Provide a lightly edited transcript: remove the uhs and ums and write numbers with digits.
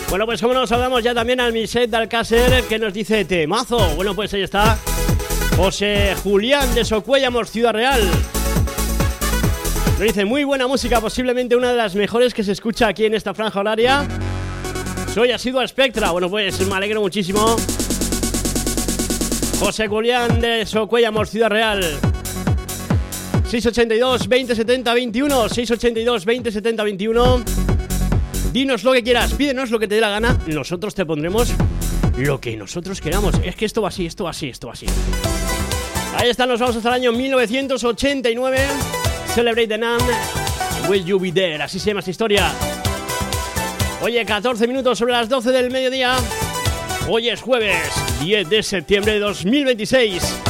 Bueno, pues como nos saludamos ya también al Miset de Alcácer, que nos dice temazo. Bueno, pues ahí está José Julián de Socuellamos, Ciudad Real. Nos dice, muy buena música, posiblemente una de las mejores que se escucha aquí en esta franja horaria. Soy asiduo a Spectra. Bueno, pues me alegro muchísimo. José Julián de Socuellamos, Ciudad Real. 682 20 70 21, 682 20 70 21. Dinos lo que quieras, pídenos lo que te dé la gana. Nosotros te pondremos lo que nosotros queramos. Es que esto va así, esto va así, esto va así. Ahí está, nos vamos hasta el año 1989. Celebrate the Nam, Will You Be There, así se llama esta historia. Oye, 14 minutos sobre las 12 del mediodía. Hoy es jueves 10 de septiembre de 2026.